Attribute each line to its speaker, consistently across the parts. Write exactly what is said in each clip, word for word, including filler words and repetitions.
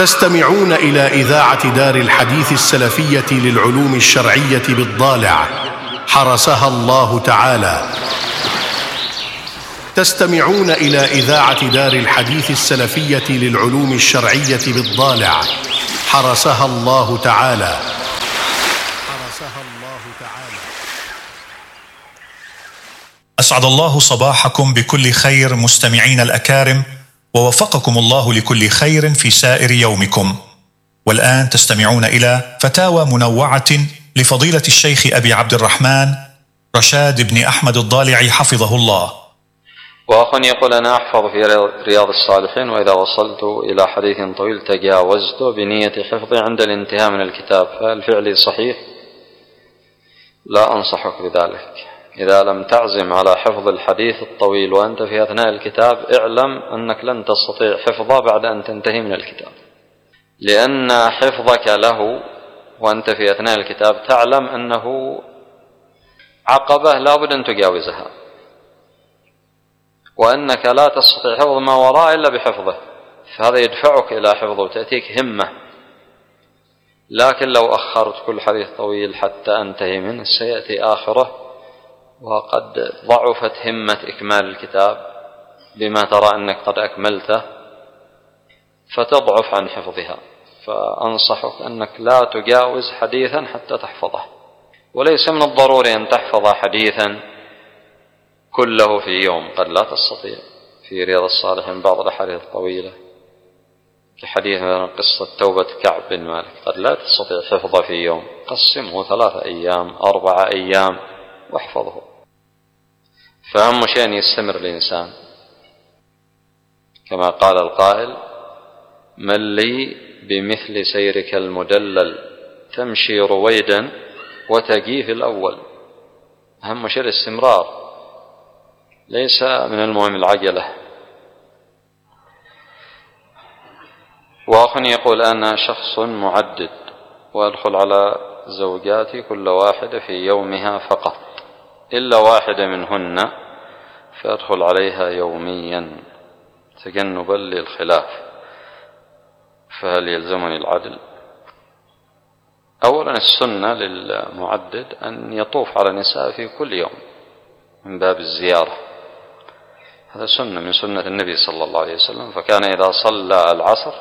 Speaker 1: تستمعون إلى إذاعة دار الحديث السلفية للعلوم الشرعية بالضالع حرسها الله تعالى. تستمعون إلى إذاعة دار الحديث السلفية للعلوم الشرعية بالضالع حرسها الله تعالى. حرسها الله تعالى.
Speaker 2: أسعد الله صباحكم بكل خير مستمعين الأكارم، ووفقكم الله لكل خير في سائر يومكم. والآن تستمعون إلى فتاوى منوعة لفضيلة الشيخ أبي عبد الرحمن رشاد بن أحمد الضالعي حفظه الله.
Speaker 3: وأخ يقول: أنا أحفظ في رياض الصالحين، وإذا وصلت إلى حديث طويل تجاوزته بنية حفظه عند الانتهاء من الكتاب، فهل فعلي صحيح؟ لا أنصحك بذلك. إذا لم تعزم على حفظ الحديث الطويل وأنت في أثناء الكتاب، اعلم أنك لن تستطيع حفظه بعد أن تنتهي من الكتاب، لأن حفظك له وأنت في أثناء الكتاب تعلم أنه عقبة لا بد أن تجاوزها، وأنك لا تستطيع حفظ ما وراء إلا بحفظه، فهذا يدفعك إلى حفظه وتأتيك همة. لكن لو أخرت كل حديث طويل حتى أنتهي منه سيأتي آخره وقد ضعفت همة إكمال الكتاب بما ترى أنك قد أكملته، فتضعف عن حفظها. فأنصحك أنك لا تجاوز حديثا حتى تحفظه، وليس من الضروري أن تحفظ حديثا كله في يوم، قد لا تستطيع. في رياض الصالحين بعض الأحاديث الطويلة كحديث مثلا قصة توبة كعب بن مالك قد لا تستطيع حفظه في يوم، قسمه ثلاثة أيام أربعة أيام واحفظه. فأهم شيء أن يستمر الإنسان، كما قال القائل: من لي بمثل سيرك المدلل تمشي رويدا وتجي في الأول. أهم شيء الاستمرار، ليس من المهم العجلة. وأخ يقول: أنا شخص معدد وأدخل على زوجاتي كل واحدة في يومها فقط إلا واحدة منهن، فأدخل عليها يوميا تجنبا للخلاف، فهل يلزمني العدل؟ أولا السنة للمعدد أن يطوف على النساء في كل يوم من باب الزيارة، هذا سنة من سنة النبي صلى الله عليه وسلم، فكان إذا صلى العصر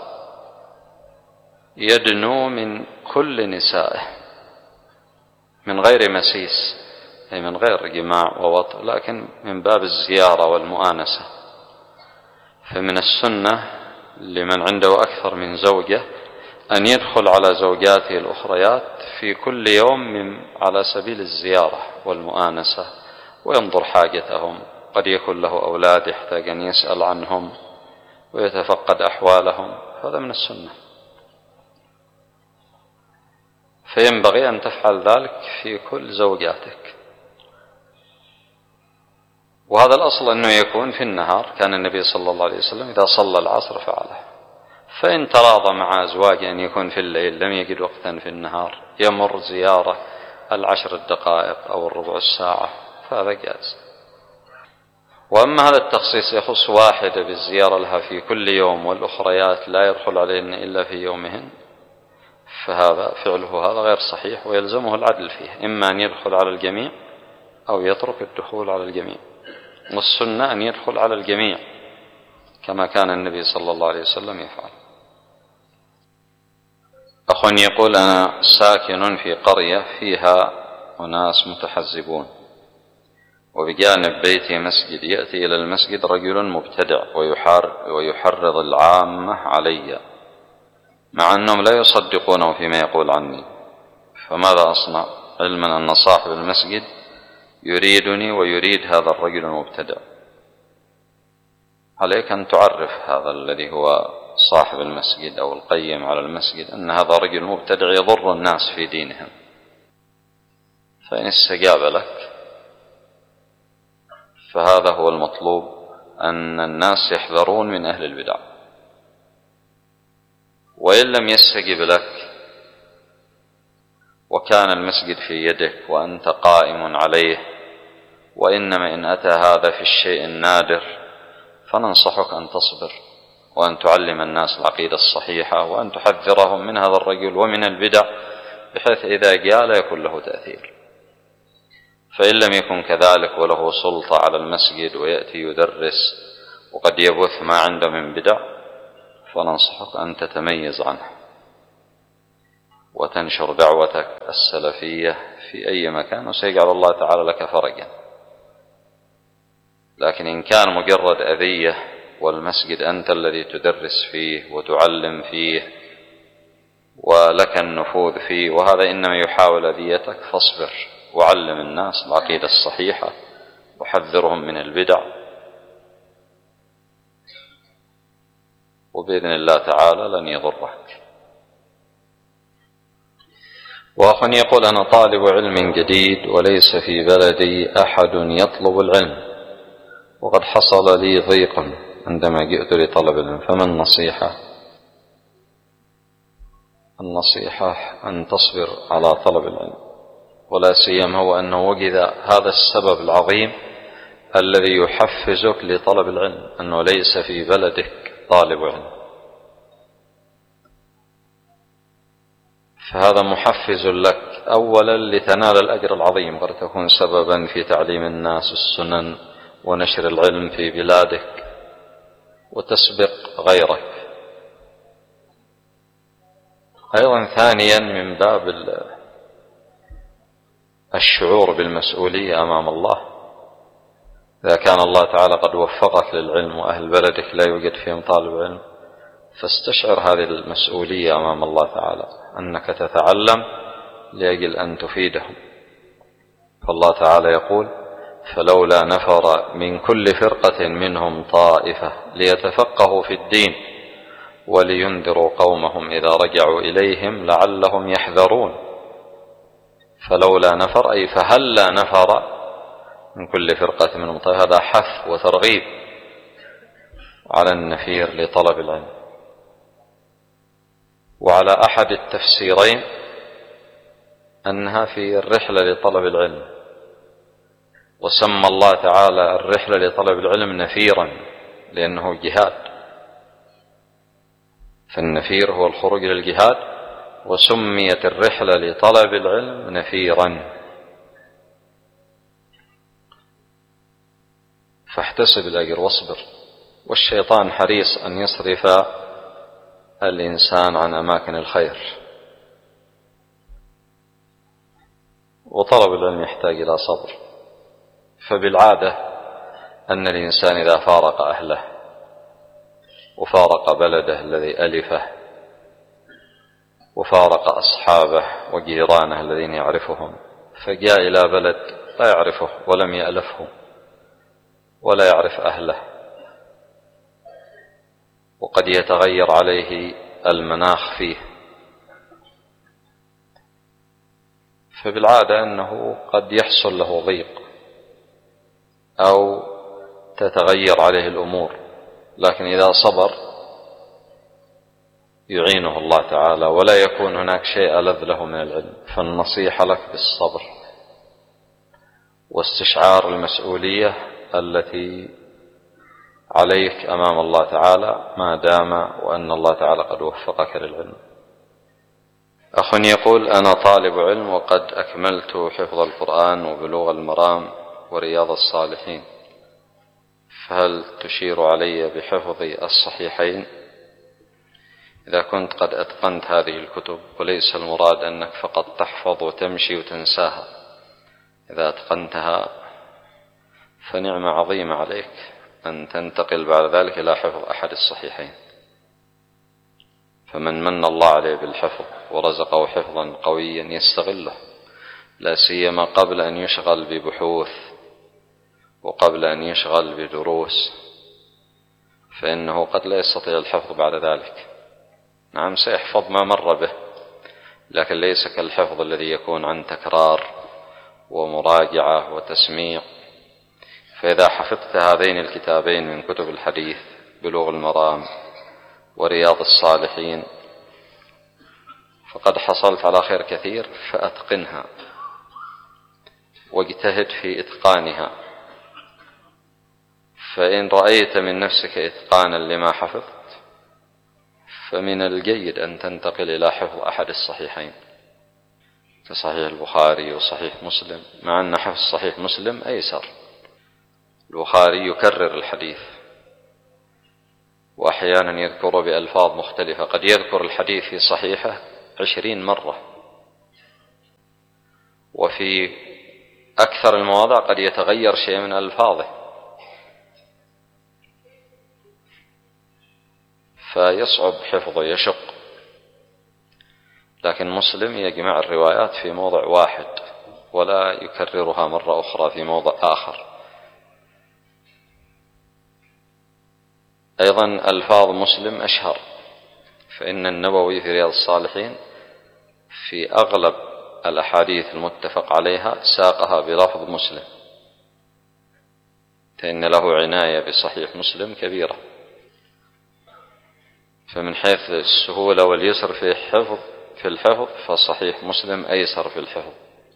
Speaker 3: يدنو من كل نسائه من غير مسيس، أي من غير جماع ووطء، لكن من باب الزيارة والمؤانسة. فمن السنة لمن عنده أكثر من زوجة أن يدخل على زوجاته الأخريات في كل يوم من على سبيل الزيارة والمؤانسة، وينظر حاجتهم. قد يكون له أولاد يحتاج أن يسأل عنهم ويتفقد أحوالهم، هذا من السنة، فينبغي أن تفعل ذلك في كل زوجاتك. وهذا الأصل أنه يكون في النهار، كان النبي صلى الله عليه وسلم إذا صلى العصر فعله. فإن تراضى مع أزواجه أن يكون في الليل لم يجد وقتا في النهار يمر زيارة العشر الدقائق أو الربع الساعة، فهذا جائز. وأما هذا التخصيص يخص واحدة بالزيارة لها في كل يوم والأخريات لا يدخل عليهن إلا في يومهن، فهذا فعله هذا غير صحيح ويلزمه العدل فيه، إما أن يدخل على الجميع أو يترك الدخول على الجميع. والسنة أن يدخل على الجميع كما كان النبي صلى الله عليه وسلم يفعل. أخ يقول: أنا ساكن في قرية فيها أناس متحزبون، وبجانب بيتي مسجد، يأتي إلى المسجد رجل مبتدع ويحرض العامة علي، مع أنهم لا يصدقونه فيما يقول عني، فماذا أصنع علما أن صاحب المسجد يريدني ويريد هذا الرجل المبتدع؟ عليك أن تعرف هذا الذي هو صاحب المسجد أو القيم على المسجد أن هذا رجل مبتدع يضر الناس في دينهم، فإن استجاب لك فهذا هو المطلوب، أن الناس يحذرون من أهل البدع. وإن لم يستجب لك وكان المسجد في يدك وأنت قائم عليه، وإنما إن أتى هذا في الشيء النادر فننصحك أن تصبر وأن تعلم الناس العقيدة الصحيحة، وأن تحذرهم من هذا الرجل ومن البدع، بحيث إذا جاء لا يكون له تأثير. فإن لم يكن كذلك وله سلطة على المسجد ويأتي يدرس وقد يبث ما عنده من بدع، فننصحك أن تتميز عنه وتنشر دعوتك السلفية في أي مكان، وسيجعل الله تعالى لك فرجا. لكن إن كان مجرد أذية والمسجد أنت الذي تدرس فيه وتعلم فيه ولك النفوذ فيه، وهذا إنما يحاول أذيتك، فاصبر وعلم الناس العقيدة الصحيحة وحذرهم من البدع، وبإذن الله تعالى لن يضرك. وأخ يقول: أنا طالب علم جديد وليس في بلدي أحد يطلب العلم، وقد حصل لي ضيق عندما جئت لطلب العلم، فما النصيحة؟ النصيحة أن تصبر على طلب العلم، ولا سيما هو أنه وجد هذا السبب العظيم الذي يحفزك لطلب العلم، أنه ليس في بلدك طالب علم، فهذا محفز لك أولا لتنال الأجر العظيم، قد تكون سببا في تعليم الناس السنن ونشر العلم في بلادك وتسبق غيرك. أيضا ثانيا من باب الشعور بالمسؤولية أمام الله، إذا كان الله تعالى قد وفقك للعلم وأهل بلدك لا يوجد فيهم طالب علم، فاستشعر هذه المسؤولية أمام الله تعالى، أنك تتعلم لأجل أن تفيدهم. فالله تعالى يقول: فلولا نفر من كل فرقة منهم طائفة ليتفقهوا في الدين ولينذروا قومهم إذا رجعوا إليهم لعلهم يحذرون. فلولا نفر أي فهلا نفر من كل فرقة منهم طائفة، هذا حث وترغيب على النفير لطلب العلم. وعلى أحد التفسيرين أنها في الرحلة لطلب العلم، وسمى الله تعالى الرحلة لطلب العلم نفيرا لأنه جهاد، فالنفير هو الخروج للجهاد، وسميت الرحلة لطلب العلم نفيرا. فاحتسب الأجر واصبر، والشيطان حريص أن يصرف الإنسان عن أماكن الخير، وطلب العلم يحتاج إلى صبر. فبالعادة أن الإنسان إذا فارق أهله وفارق بلده الذي ألفه وفارق أصحابه وجيرانه الذين يعرفهم، فجاء إلى بلد لا يعرفه ولم يألفه ولا يعرف أهله، وقد يتغير عليه المناخ فيه، فبالعادة أنه قد يحصل له ضيق أو تتغير عليه الأمور، لكن إذا صبر يعينه الله تعالى ولا يكون هناك شيء ألذ له من العلم. فالنصيحة لك بالصبر واستشعار المسؤولية التي عليك أمام الله تعالى ما دام وأن الله تعالى قد وفقك للعلم. أخ يقول: أنا طالب علم وقد أكملت حفظ القرآن وبلوغ المرام ورياض الصالحين، فهل تشير علي بحفظ الصحيحين إذا كنت قد أتقنت هذه الكتب؟ وليس المراد أنك فقط تحفظ وتمشي وتنساها، إذا أتقنتها فنعمة عظيمة عليك أن تنتقل بعد ذلك إلى حفظ أحد الصحيحين. فمن من الله عليه بالحفظ ورزقه حفظا قويا يستغله، لا سيما قبل أن يشغل ببحوث وقبل أن يشغل بدروس، فإنه قد لا يستطيع الحفظ بعد ذلك. نعم سيحفظ ما مر به، لكن ليس كالحفظ الذي يكون عن تكرار ومراجعة وتسميع. فإذا حفظت هذين الكتابين من كتب الحديث بلوغ المرام ورياض الصالحين فقد حصلت على خير كثير، فأتقنها واجتهد في إتقانها، فإن رأيت من نفسك إتقانا لما حفظت فمن الجيد أن تنتقل إلى حفظ أحد الصحيحين كصحيح البخاري وصحيح مسلم، مع أن حفظ صحيح مسلم أيسر. البخاري يكرر الحديث وأحيانا يذكر بألفاظ مختلفة، قد يذكر الحديث في صحيحه عشرين مرة، وفي أكثر المواضع قد يتغير شيء من ألفاظه، فيصعب حفظه، يشق. لكن مسلم يجمع الروايات في موضع واحد ولا يكررها مرة أخرى في موضع آخر. أيضا ألفاظ مسلم أشهر، فإن النووي في رياض الصالحين في أغلب الأحاديث المتفق عليها ساقها بلفظ مسلم، فإن له عناية بصحيح مسلم كبيرة. فمن حيث السهولة واليسر في الحفظ في الحفظ فصحيح مسلم أيسر في الحفظ.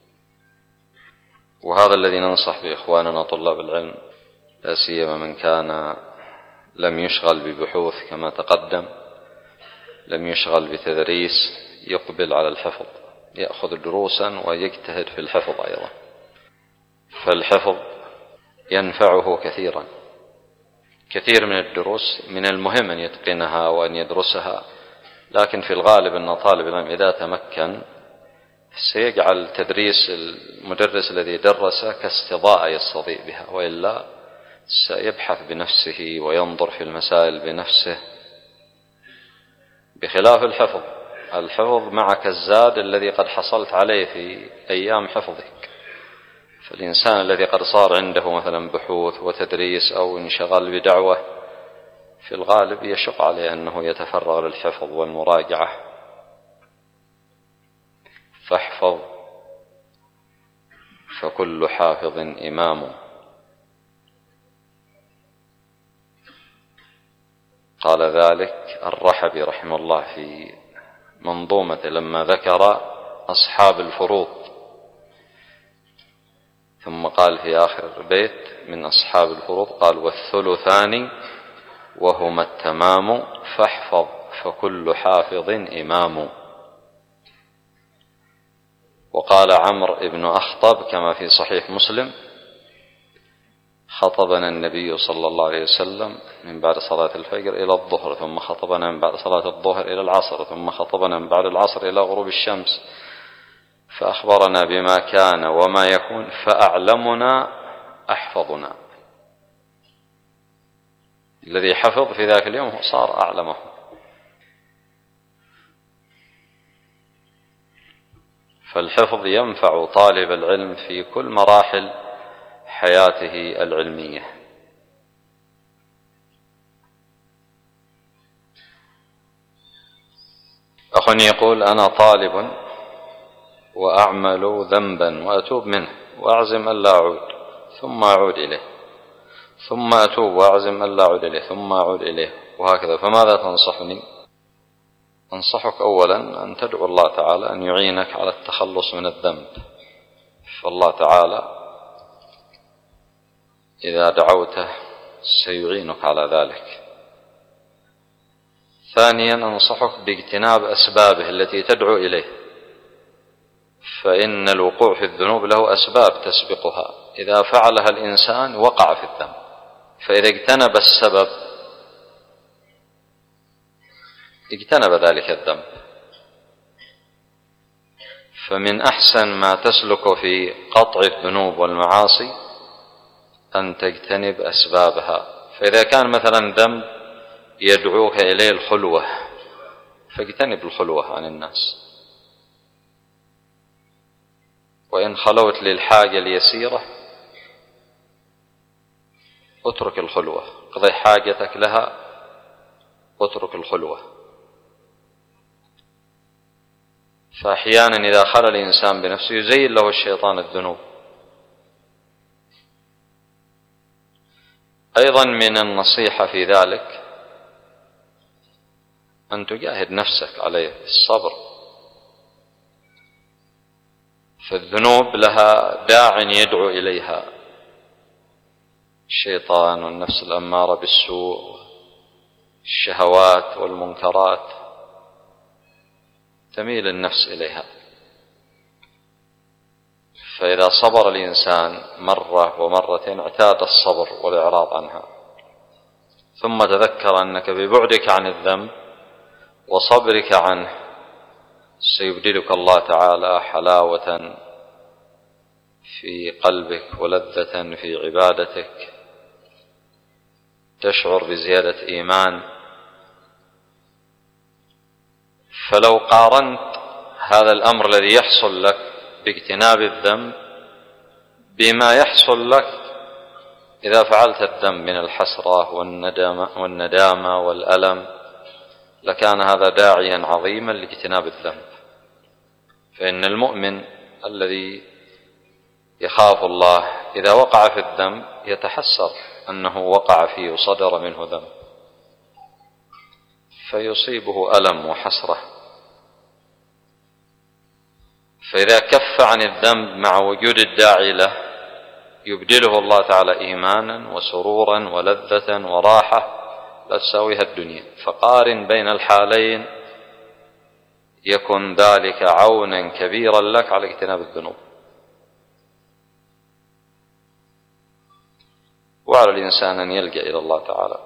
Speaker 3: وهذا الذي ننصح بإخواننا طلاب العلم، لا سيما من كان لم يشغل ببحوث كما تقدم، لم يشغل بتدريس، يقبل على الحفظ، يأخذ دروسا ويجتهد في الحفظ أيضا، فالحفظ ينفعه كثيرا. كثير من الدروس من المهم أن يتقنها وأن يدرسها، لكن في الغالب أن طالب العلم إذا تمكن سيجعل تدريس المدرس الذي درسه كاستضاءة يستضيء بها، وإلا سيبحث بنفسه وينظر في المسائل بنفسه، بخلاف الحفظ. الحفظ معك الزاد الذي قد حصلت عليه في أيام حفظك. فالإنسان الذي قد صار عنده مثلا بحوث وتدريس أو انشغل بدعوة، في الغالب يشق عليه أنه يتفرغ للحفظ والمراجعة. فاحفظ فكل حافظ إمام. قال ذلك الرحبي رحمه الله في منظومته لما ذكر أصحاب الفروض، ثم قال في آخر البيت من أصحاب الفروض قال: والثلثان وهما التمام فاحفظ فكل حافظ إمام. وقال عمرو بن أخطب كما في صحيح مسلم: خطبنا النبي صلى الله عليه وسلم من بعد صلاة الفجر إلى الظهر، ثم خطبنا من بعد صلاة الظهر إلى العصر، ثم خطبنا من بعد العصر إلى غروب الشمس، فأخبرنا بما كان وما يكون، فأعلمنا أحفظنا. الذي حفظ في ذاك اليوم صار أعلمه. فالحفظ ينفع طالب العلم في كل مراحل حياته العلمية. أخ يقول: أنا طالب وأعمل ذنبا وأتوب منه وأعزم ألا أعود، ثم أعود إليه، ثم أتوب وأعزم ألا أعود إليه، ثم أعود إليه، وهكذا، فماذا تنصحني؟ أنصحك أولا أن تدعو الله تعالى أن يعينك على التخلص من الذنب، فالله تعالى إذا دعوته سيعينك على ذلك. ثانيا أنصحك باجتناب أسبابه التي تدعو إليه، فإن الوقوع في الذنوب له أسباب تسبقها، إذا فعلها الإنسان وقع في الذنب، فإذا اجتنب السبب اجتنب ذلك الذنب. فمن أحسن ما تسلك في قطع الذنوب والمعاصي أن تجتنب أسبابها. فإذا كان مثلا ذنب يدعوك إليه الخلوة، فاجتنب الخلوة عن الناس، وإن خلوت للحاجة اليسيرة اترك الخلوة، قضي حاجتك لها اترك الخلوة. فأحيانا إذا خلى الإنسان بنفسه يزين له الشيطان الذنوب. أيضا من النصيحة في ذلك أن تجاهد نفسك عليه الصبر، فالذنوب لها داع يدعو إليها، الشيطان والنفس الأمارة بالسوء، الشهوات والمنكرات، تميل النفس إليها. فإذا صبر الإنسان مرة ومرتين اعتاد الصبر والإعراض عنها، ثم تذكر أنك ببعدك عن الذنب وصبرك عنه سيبدلك الله تعالى حلاوة في قلبك ولذة في عبادتك، تشعر بزيادة إيمان. فلو قارنت هذا الأمر الذي يحصل لك باجتناب الذنب بما يحصل لك إذا فعلت الذنب من الحسرة والندامة, والندامة والألم، لكان هذا داعيا عظيما لاجتناب الذنب. فإن المؤمن الذي يخاف الله إذا وقع في الذنب يتحسر أنه وقع فيه وصدر منه ذنب، فيصيبه ألم وحسرة. فإذا كف عن الذنب مع وجود الداعي له يبدله الله تعالى إيمانا وسرورا ولذة وراحة لا تساويها الدنيا. فقارن بين الحالين يكن ذلك عونا كبيرا لك على اجتناب الذنوب. وعلى الإنسان أن يلجأ إلى الله تعالى،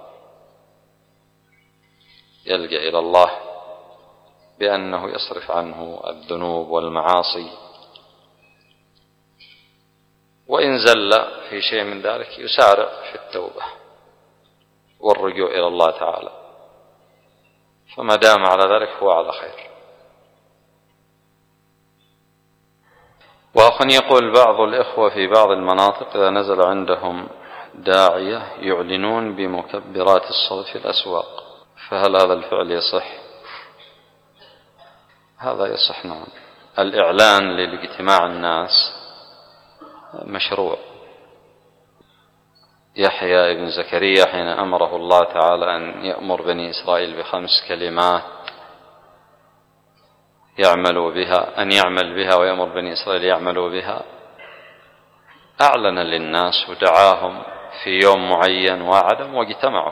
Speaker 3: يلجأ إلى الله بأنه يصرف عنه الذنوب والمعاصي، وإن زل في شيء من ذلك يسارع في التوبة والرجوع إلى الله تعالى، فما دام على ذلك هو على خير. وأخ يقول بعض الإخوة في بعض المناطق إذا نزل عندهم داعية يعلنون بمكبرات الصوت في الأسواق، فهل هذا الفعل يصح؟ هذا يصح، نعم. الإعلان لاجتماع الناس مشروع. يحيى ابن زكريا حين أمره الله تعالى أن يأمر بني إسرائيل بخمس كلمات يعملوا بها، أن يعمل بها ويأمر بني إسرائيل يعملوا بها، أعلن للناس ودعاهم في يوم معين وعدم واجتمعوا.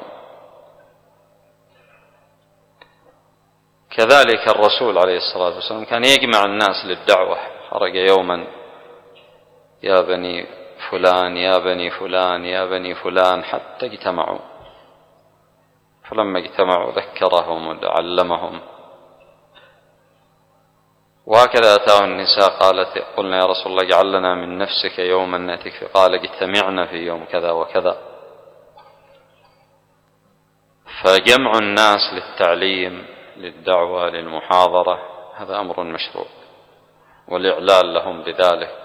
Speaker 3: كذلك الرسول عليه الصلاة والسلام كان يجمع الناس للدعوة، خرج يوما يا بني فلان يا بني فلان يا بني فلان حتى اجتمعوا. فلما اجتمعوا ذكرهم وعلمهم. وهكذا أتاه النساء قالت قلنا يا رسول الله اجعل لنا من نفسك يوما نأتيك فيه، قال اجتمعنا في يوم كذا وكذا. فجمع الناس للتعليم للدعوة للمحاضرة هذا أمر مشروع، والإعلان لهم بذلك.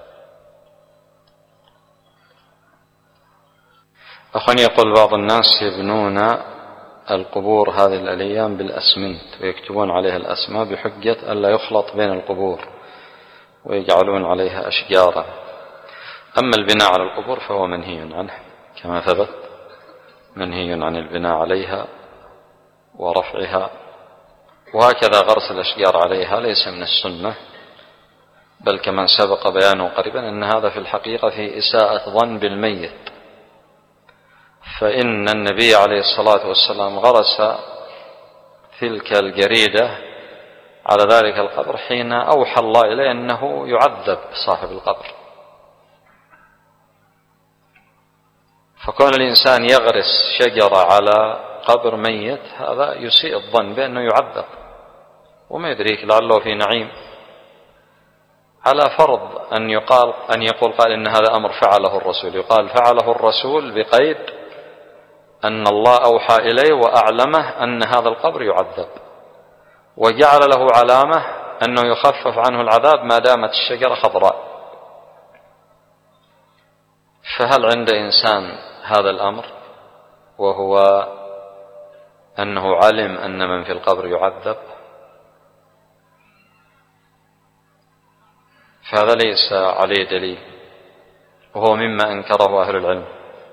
Speaker 3: أخواني يقول بعض الناس يبنون القبور هذه الأيام بالأسمنت ويكتبون عليها الأسماء بحجة ألا يخلط بين القبور ويجعلون عليها أشجارا. أما البناء على القبور فهو منهي عنه كما ثبت، منهي عن البناء عليها ورفعها. وهكذا غرس الأشجار عليها ليس من السنة، بل كما سبق بيانه قريبا أن هذا في الحقيقة في إساءة ظن بالميت. فإن النبي عليه الصلاة والسلام غرس تلك الجريدة على ذلك القبر حين أوحى الله إليه أنه يعذب صاحب القبر. فكون الإنسان يغرس شجرة على قبر ميت هذا يسيء الظن بأنه يعذب، وما يدريك لعله في نعيم. على فرض أن يقال أن يقول قال إن هذا أمر فعله الرسول، يقال فعله الرسول بقيد أن الله أوحى إليه وأعلمه أن هذا القبر يعذب، وجعل له علامة أنه يخفف عنه العذاب ما دامت الشجرة خضراء. فهل عند إنسان هذا الأمر وهو أنه علم أن من في القبر يعذب؟ فهذا ليس عليه دليل، وهو مما أنكره أهل العلم.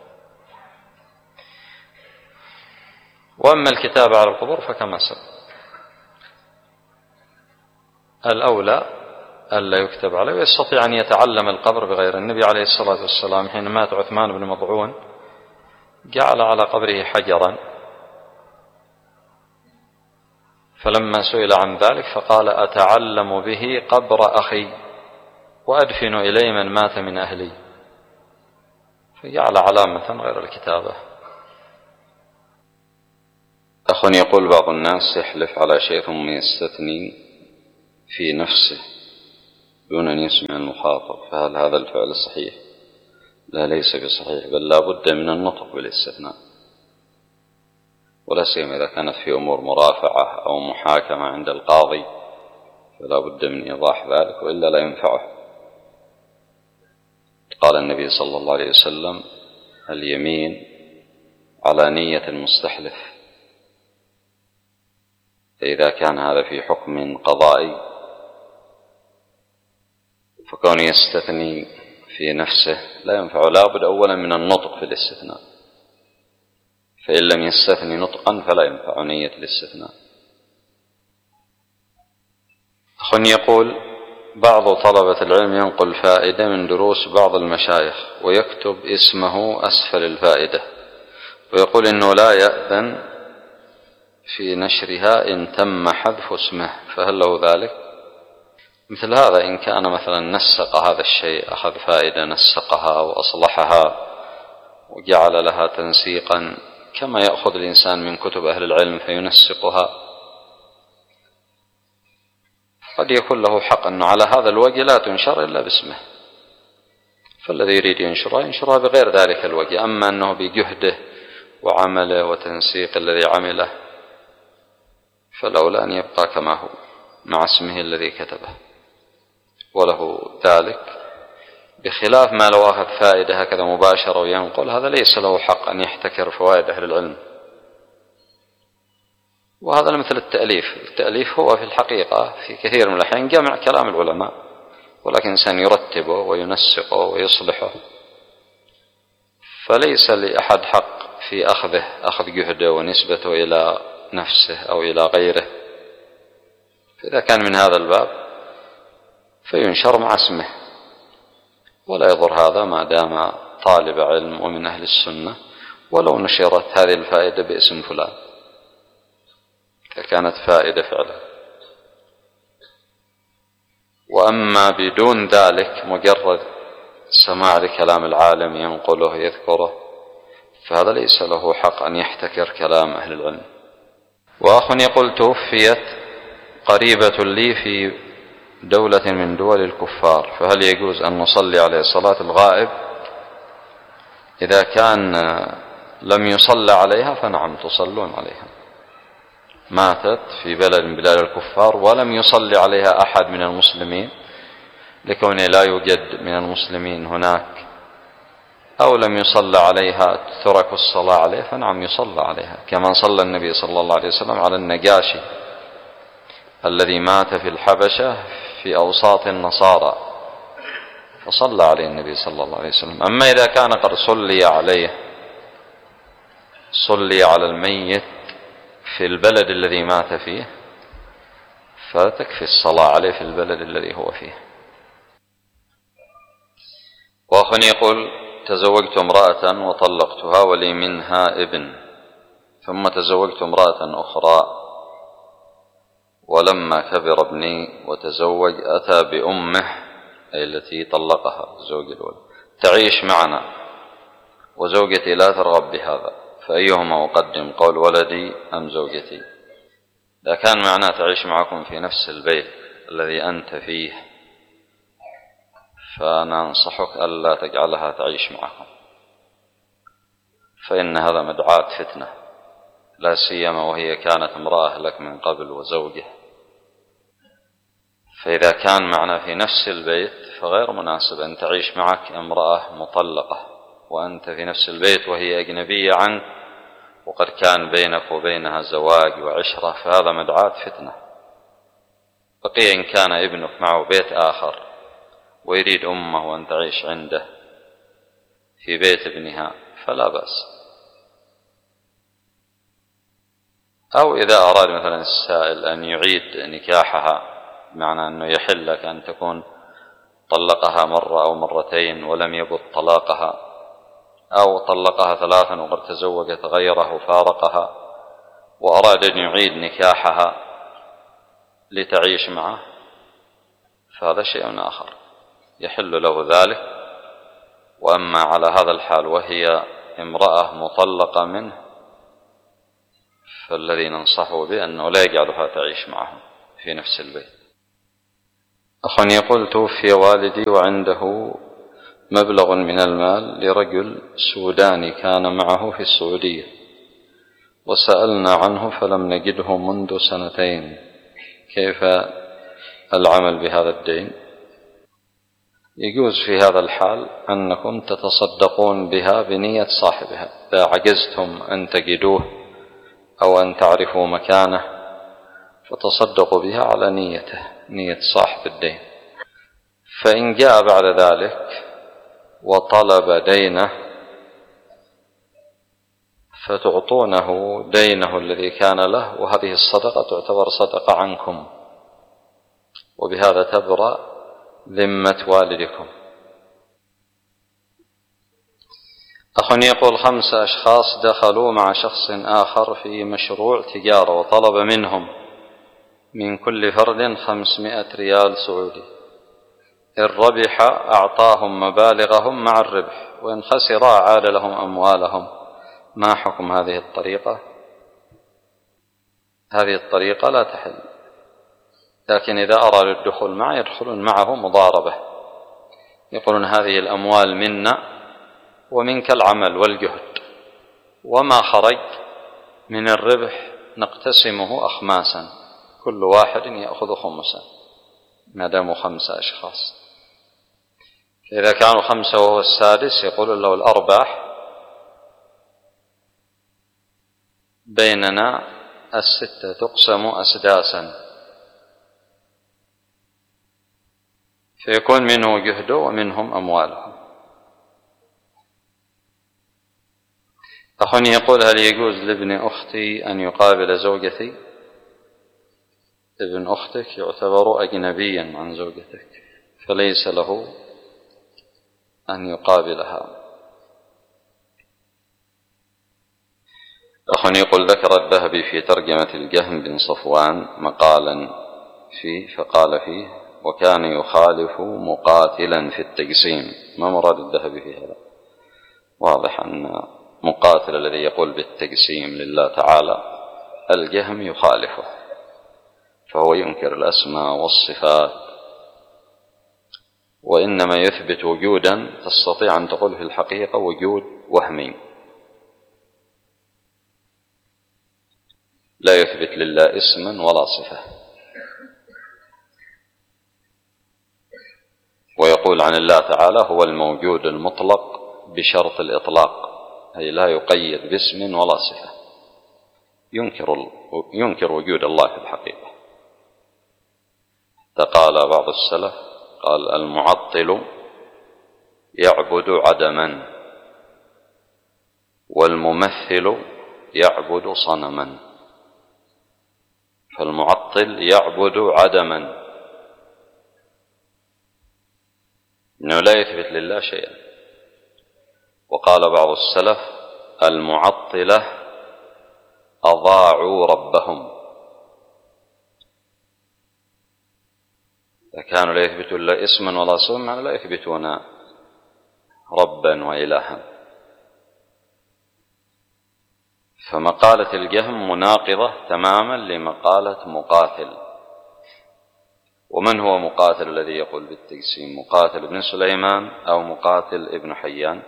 Speaker 3: وأما الكتابة على القبور فكما سبق الأولى ألا يكتب عليه، ويستطيع أن يتعلم القبر بغير. النبي عليه الصلاة والسلام حين مات عثمان بن مضعون جعل على قبره حجرا فلما سئل عن ذلك فقال: أتعلم به قبر أخي وأدفن إليه من مات من أهلي، فجعل علامة غير الكتابة. أخ يقول: بعض الناس يحلف على شيء ثم يستثني في نفسه دون أن يسمع المخاطب، فهل هذا الفعل صحيح؟ لا، ليس بصحيح، بل لا بد من النطق بالاستثناء، ولا سيما إذا كانت في أمور مرافعة أو محاكمة عند القاضي، فلا بد من إيضاح ذلك، وإلا لا ينفعه. قال النبي صلى الله عليه وسلم: اليمين على نية المستحلف. فإذا كان هذا في حكم قضائي فكون يستثني في نفسه لا ينفع، لا بد أولا من النطق في الاستثناء، فإن لم يستثني نطقا فلا ينفع نية الاستثناء. أخ يقول: بعض طلبة العلم ينقل فائدة من دروس بعض المشايخ ويكتب اسمه أسفل الفائدة، ويقول إنه لا يأذن في نشرها إن تم حذف اسمه، فهل له ذلك؟ مثل هذا إن كان مثلا نسق هذا الشيء، أخذ فائدة نسقها وأصلحها وجعل لها تنسيقا كما يأخذ الإنسان من كتب أهل العلم فينسقها، قد يكون له حق أنه على هذا الوجه لا تنشر إلا باسمه، فالذي يريد ينشرها ينشرها بغير ذلك الوجه. أما أنه بجهده وعمله وتنسيق الذي عمله فالأولى أن يبقى كما هو مع اسمه الذي كتبه، وله ذلك، بخلاف ما لو أخذ فائدة هكذا مباشرة وينقل، هذا ليس له حق أن يحتكر فوائد أهل العلم. وهذا مثل التأليف، التأليف هو في الحقيقة في كثير من الأحيان جمع كلام العلماء، ولكن إنسان يرتبه وينسقه ويصلحه، فليس لأحد حق في أخذه أخذ جهده ونسبته إلى نفسه أو إلى غيره. فإذا كان من هذا الباب فينشر مع اسمه، ولا يضر هذا ما دام طالب علم ومن أهل السنة، ولو نشرت هذه الفائدة باسم فلان إذا كانت فائدة فعلا. وأما بدون ذلك مجرد سماع لكلام العالم ينقله يذكره، فهذا ليس له حق أن يحتكر كلام أهل العلم. وأخ يقول: توفيت قريبة لي في دولة من دول الكفار، فهل يجوز أن نصلي عليه صلاة الغائب؟ إذا كان لم يصلى عليها فنعم تصلون عليها. ماتت في بلد من بلاد الكفار ولم يصلي عليها أحد من المسلمين لكونه لا يوجد من المسلمين هناك، أو لم يصلى عليها ترك الصلاة عليه، فنعم يصلى عليها، كما صلى النبي صلى الله عليه وسلم على النجاشي الذي مات في الحبشة في أوساط النصارى، فصلى عليه النبي صلى الله عليه وسلم. أما إذا كان قد صلي عليه، صلي على الميت في البلد الذي مات فيه، فتكفي الصلاة عليه في البلد الذي هو فيه. وأخ يقول: تزوجت امرأة وطلقتها ولي منها ابن، ثم تزوجت امرأة أخرى، ولما كبر ابني وتزوج أتى بأمه أي التي طلقها زوج الولد تعيش معنا، وزوجتي لا ترغب بهذا، فأيهما أقدم، قول ولدي أم زوجتي؟ إذا كان معناه تعيش معكم في نفس البيت الذي أنت فيه، فأنا أنصحك ألا تجعلها تعيش معكم، فإن هذا مدعاة فتنة، لا سيما وهي كانت امرأة لك من قبل وزوجه. فإذا كان معنا في نفس البيت فغير مناسب أن تعيش معك امرأة مطلقة وأنت في نفس البيت وهي أجنبية عنك، وقد كان بينك وبينها زواج وعشرة، فهذا مدعاة فتنة. بقي إن كان ابنك معه بيت آخر ويريد أمه وأن تعيش عنده في بيت ابنها فلا بأس. أو إذا أراد مثلا السائل أن يعيد نكاحها، بمعنى أنه يحل لك أن تكون طلقها مرة أو مرتين ولم يبط طلاقها، أو طلقها ثلاثا وقد تزوجت غيره وفارقها وأراد أن يعيد نكاحها، لتعيش معه فهذا شيء آخر يحل له ذلك. وأما على هذا الحال وهي امرأة مطلقة منه فالذي ننصحه به أنه لا يجعلها تعيش معه في نفس البيت. أخ يقول: توفي والدي وعنده مبلغ من المال لرجل سوداني كان معه في السعودية، وسألنا عنه فلم نجده منذ سنتين، كيف العمل بهذا الدين؟ يجوز في هذا الحال أنكم تتصدقون بها بنية صاحبها، إذا عجزتم أن تجدوه أو أن تعرفوا مكانه فتصدقوا بها على نيته، نية صاحب الدين. فإن جاء بعد ذلك وطلب دينه فتعطونه دينه الذي كان له، وهذه الصدقة تعتبر صدقة عنكم، وبهذا تبرأ ذمة والدكم. أخ يقول: خمسة أشخاص دخلوا مع شخص آخر في مشروع تجارة وطلب منهم من كل فرد خمسمائة ريال سعودي، إن ربح أعطاهم مبالغهم مع الربح، وإن خسر عاد لهم أموالهم. ما حكم هذه الطريقة؟ هذه الطريقة لا تحل، لكن إذا أرادوا الدخول معه يدخلون معه مضاربة، يقولون: هذه الأموال منا ومنك العمل والجهد، وما خرج من الربح نقتسمه أخماسا، كل واحد يأخذ خمسا، ما داموا خمسة أشخاص. إذا كانوا خمسة وهو السادس يقول له: الأرباح بيننا الستة تقسم أسداسا، فيكون منه جهده ومنهم أموالهم. أخ يقول: هل يجوز لابن أختي أن يقابل زوجتي؟ ابن أختك يعتبر أجنبيا عن زوجتك، فليس له أن يقابلها. أخ يقول: ذكر الذهبي في ترجمة الجهم بن صفوان مقالا فيه فقال فيه: وكان يخالف مقاتلا في التقسيم. ما مراد الذهبي في هذا؟ واضح أن مقاتل الذي يقول بالتقسيم لله تعالى الجهم يخالفه، فهو ينكر الأسماء والصفات، وإنما يثبت وجودا تستطيع أن تقول في الحقيقة وجود وهمي، لا يثبت لله اسما ولا صفة. ويقول عن الله تعالى: هو الموجود المطلق بشرط الإطلاق، أي لا يقيد باسم ولا صفة، ينكر, ينكر وجود الله في الحقيقة. فقال بعض السلف قال: المعطل يعبد عدما، والممثل يعبد صنما. فالمعطل يعبد عدما، إنه لا يثبت لله شيئا. وقال بعض السلف: المعطلة أضاعوا ربهم، فكانوا لا يثبتون لا اسما ولا صفة، لا يثبتون ربا وإلها. فمقالة الجهم مناقضة تماما لمقالة مقاتل. ومن هو مقاتل الذي يقول بالتقسيم؟ مقاتل ابن سليمان أو مقاتل ابن حيان؟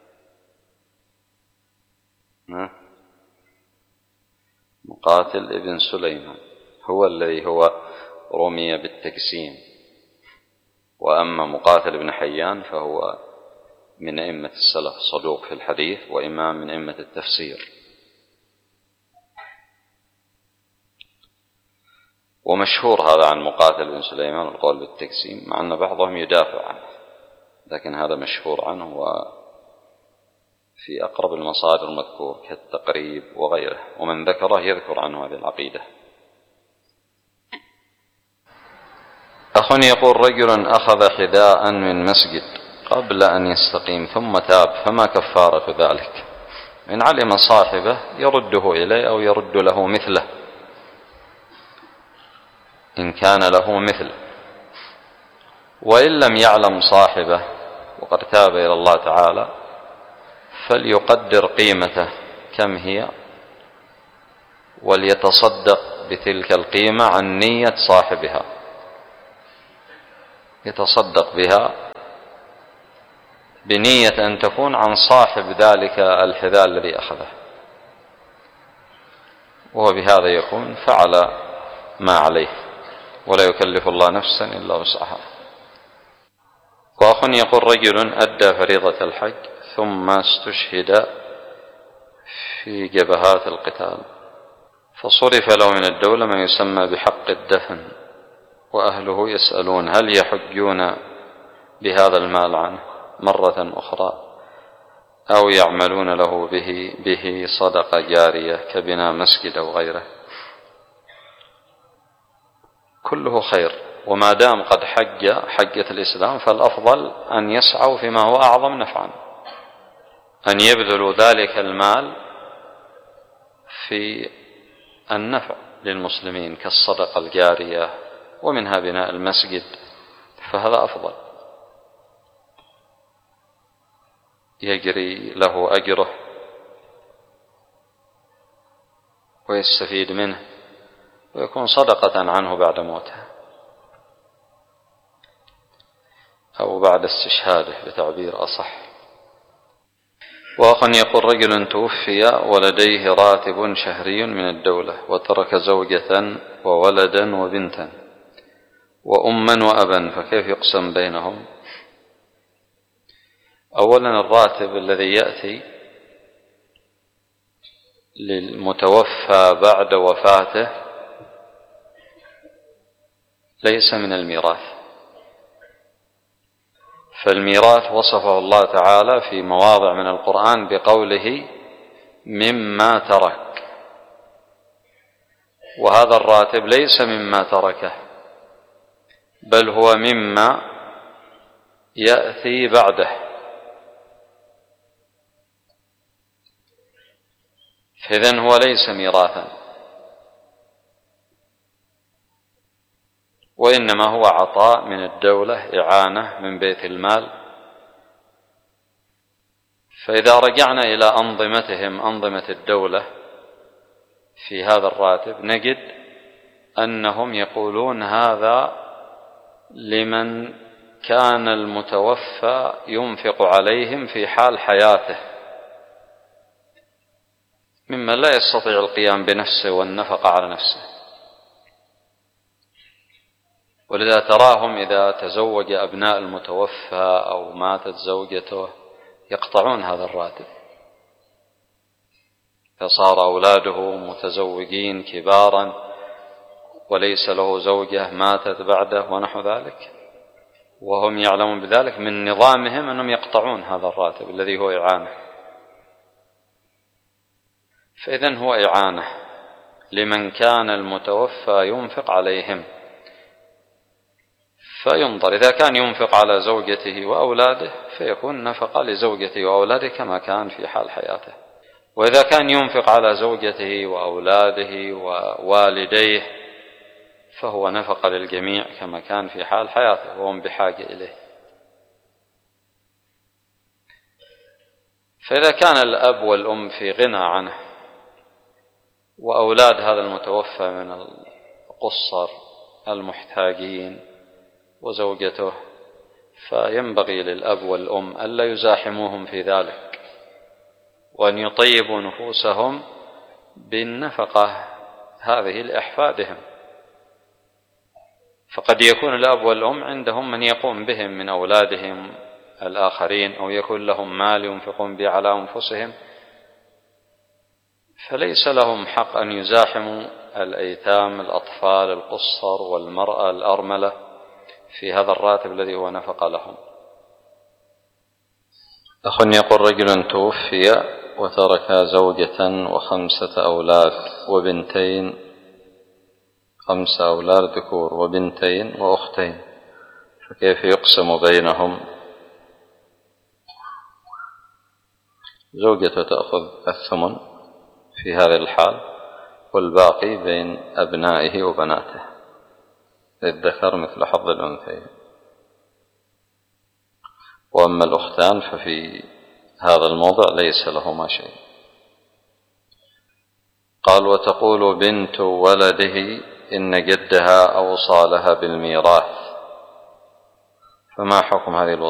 Speaker 3: مقاتل ابن سليمان هو الذي هو رمي بالتقسيم، وأما مقاتل ابن حيان فهو من أئمة السلف، صدوق في الحديث وإمام من أئمة التفسير. ومشهور هذا عن مقاتل بن سليمان القول بالتقسيم، مع أن بعضهم يدافع عنه، لكن هذا مشهور عنه وفي أقرب المصادر المذكور كالتقريب وغيره، ومن ذكره يذكر عنه هذه العقيدة. أخ يقول: رجل أخذ حذاء من مسجد قبل أن يستقيم ثم تاب، فما كفارة ذلك؟ إن علم صاحبه يرده إليه أو يرد له مثله، إن كان له مثل، وإن لم يعلم صاحبه وقد تاب إلى الله تعالى فليقدر قيمته كم هي، وليتصدق بتلك القيمة عن نية صاحبها، يتصدق بها بنية أن تكون عن صاحب ذلك الحذاء الذي أخذه، وهو بهذا يكون فعل ما عليه، ولا يكلف الله نفسا إلا وسعها. وأخ يقول: رجل أدى فريضة الحج ثم استشهد في جبهات القتال، فصرف له من الدولة ما يسمى بحق الدفن، وأهله يسألون هل يحجون بهذا المال عنه مرة أخرى أو يعملون له به, به صدقة جارية كبناء مسجد أو غيره؟ كله خير، وما دام قد حج حجة الإسلام فالأفضل أن يسعوا فيما هو أعظم نفعا، أن يبذلوا ذلك المال في النفع للمسلمين كالصدقة الجارية ومنها بناء المسجد، فهذا أفضل، يجري له أجره ويستفيد منه ويكون صدقة عنه بعد موته أو بعد استشهاده بتعبير أصح. وأخ يقول: رجل توفي ولديه راتب شهري من الدولة وترك زوجة وولدا وبنتا وأما وأبا، فكيف يقسم بينهم؟ أولا الراتب الذي يأتي للمتوفى بعد وفاته ليس من الميراث، فالميراث وصفه الله تعالى في مواضع من القرآن بقوله مما ترك، وهذا الراتب ليس مما تركه بل هو مما يأتي بعده، فإذن هو ليس ميراثا، وإنما هو عطاء من الدولة، إعانة من بيت المال. فإذا رجعنا إلى أنظمتهم أنظمة الدولة في هذا الراتب نجد أنهم يقولون هذا لمن كان المتوفى ينفق عليهم في حال حياته ممن لا يستطيع القيام بنفسه والنفقة على نفسه، ولذا تراهم إذا تزوج أبناء المتوفى أو ماتت زوجته يقطعون هذا الراتب، فصار أولاده متزوجين كبارا وليس له زوجة ماتت بعده ونحو ذلك، وهم يعلمون بذلك من نظامهم أنهم يقطعون هذا الراتب الذي هو إعانة. فإذن هو إعانة لمن كان المتوفى ينفق عليهم، فينظر إذا كان ينفق على زوجته وأولاده فيكون نفقة لزوجته وأولاده كما كان في حال حياته، وإذا كان ينفق على زوجته وأولاده ووالديه فهو نفقة للجميع كما كان في حال حياته وهم بحاجة إليه. فإذا كان الأب والأم في غنى عنه وأولاد هذا المتوفى من القصر المحتاجين وزوجته، فينبغي للأب والأم ألا يزاحموهم في ذلك، وأن يطيبوا نفوسهم بالنفقة هذه لأحفادهم، فقد يكون الأب والأم عندهم من يقوم بهم من أولادهم الآخرين، أو يكون لهم مال ينفقون به على أنفسهم، فليس لهم حق أن يزاحموا الأيتام الأطفال القصر والمرأة الأرملة في هذا الراتب الذي هو نفق لهم. أخ يقول: رجل توفي وترك زوجة وخمسة أولاد وبنتين، خمسة أولاد ذكور وبنتين وأختين، فكيف يقسم بينهم؟ زوجته تأخذ الثمن في هذه الحال والباقي بين أبنائه وبناته. للذكر مثل حظ الأنثيين. وأما الأختان ففي هذا الموضع ليس لهما شيء. قال: وتقول بنت ولده إن جدها أوصى لها بالميراث، فما حكم هذه الوصية؟